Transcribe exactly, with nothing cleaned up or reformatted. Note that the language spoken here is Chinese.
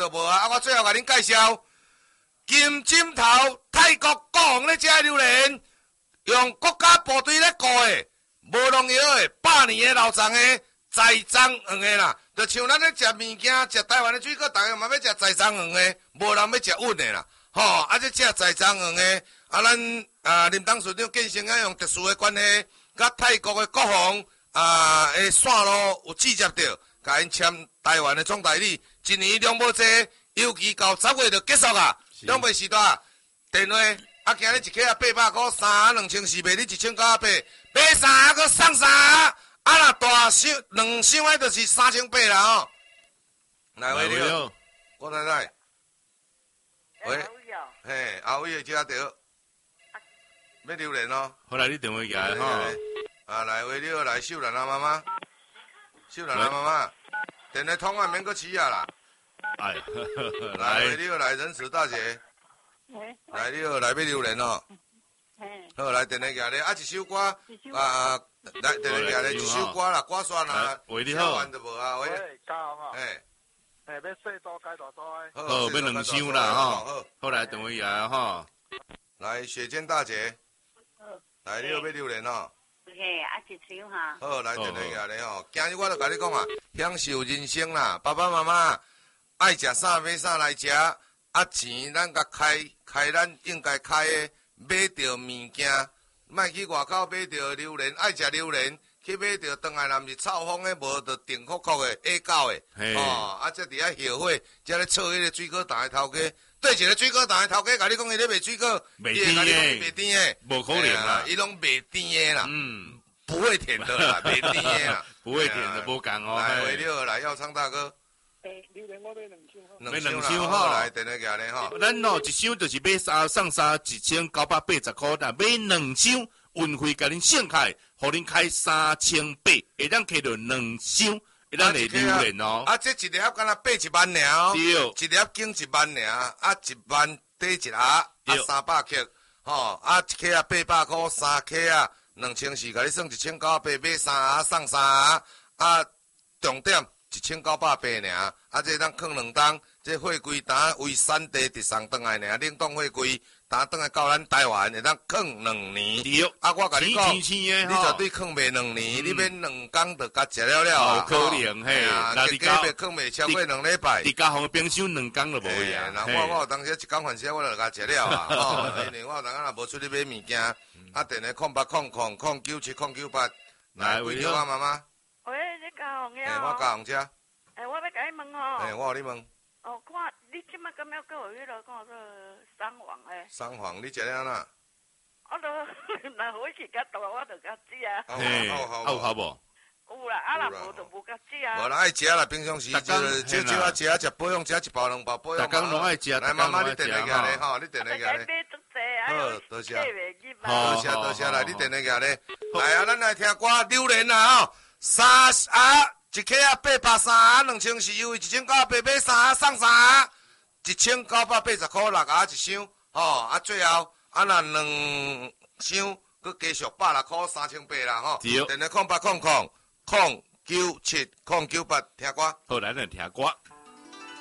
就无啊。啊，我最后甲恁介绍金枕头泰国国王咧食榴莲，用国家部队咧顾的，无农药的，百年的老长的栽赃黄的啦。就像咱咧食物件，食台湾的水果，大家嘛要食栽赃黄的，无人要食稳的啦。吼、哦，啊，这食栽赃黄的，啊，咱啊林董事长建成啊用特殊的关系，甲泰国的国防啊的线路有直接着，甲因签台湾的总代理，一年两无济，尤其到十月就结束啊，两袂时段电话。啊，今日一克啊八百块，三两千四卖你一千九百八，买三个送三，啊若大箱两箱诶，就是三千八啦吼。来喂你好，我太太。喂，嘿，阿伟诶，接到，要榴莲哦。 好来，你电话来吼。 啊，来喂你好，来秀兰啊妈妈，秀兰啊妈妈，电话通话免搁起啊啦。 哎， 来喂你好，来仁慈大姐。来你好，来要榴莲哦。好，来电话举咧，啊一首歌，啊，来电话举咧一首歌啦，歌选啦，唱完就无啊，喂。哎。 哎，要细组改大组诶。 好，要两箱啦吼。好来电话举来吼。 来雪见大姐。来你好，要榴莲哦。 嘿，啊一箱哈。 好，来电话举咧吼，今日我就甲你讲啊，享受人生啦，爸爸妈妈爱食啥买啥来食。啊，钱咱甲开开，咱应该开的，买着物件，莫去外口买着榴莲，爱食榴莲，去买着当来若毋是臭风的，无着甜酷酷的下狗的，哦，啊，则伫遐后悔，则咧撮迄个水果蛋的头家，对一个水果蛋的头家，甲你讲伊咧卖水果， 卖甜的， 卖甜的， 无可能啦， 伊拢卖甜的啦， 嗯， 不会甜的啦，卖甜的啦， 不会甜的，无讲哦， 来，为了来，耀昌大哥。 诶，榴莲我买两箱吼。 买两箱吼，来电话举咧吼。 咱吼一箱就是买三送三一千九百八十块，但买两箱运费甲恁省开，互恁开三千八，会当摕到两箱，会当来榴莲哦。 啊，这一粒敢若八一万尔哦。 对。 一粒斤一万尔，啊一万底一盒，啊三百克，吼，啊一克啊八百块，三克啊两千四，甲你算一千九百八，买三盒送三盒，啊重点。一千九百八尔，啊，这咱放两冬，这货柜单为产地直送转来尔，冷冻货柜单转来到咱台湾，会当放两年。 对， 啊，我甲你讲， 你绝对放袂两年，你免两工就甲食了了啊。 可能嘿， 那你加别放袂超过两礼拜。 你家红冰箱两工就无去啊。 那我我有当时一工饭时我就甲食了啊。吼，因为我有当下若无出去买物件，啊，电话空八空空空九七空九八，来，贵州啊妈妈。 喂，你家红呀？ 诶，我家红姐。 诶，我要甲你问吼。 诶，我互你问。 哦，看你即摆敢要搁有迄落看做三黄诶？ 三黄，你食了哪？ 我都若好去较大，我就甲食啊。 嘿，有好无？ 有啦，啊若无就无甲食啊。 无啦，爱食啦，平常时就少少啊食，食保养食一包两包保养。 逐工拢爱食， 来妈妈，你电话举咧吼，你电话举咧。 买足济啊！ 好，多谢。 多谢多谢，来你电话举咧。来啊，咱来听歌榴莲啦吼，三啊。一克啊八百三盒两千四，优惠一千九百八买三盒送三盒，一千九百八十块六盒一箱，吼啊最后啊若两箱，佮加续百六块三千八啦吼。电话空八空空空九七空九八，听歌。 好，咱来听歌。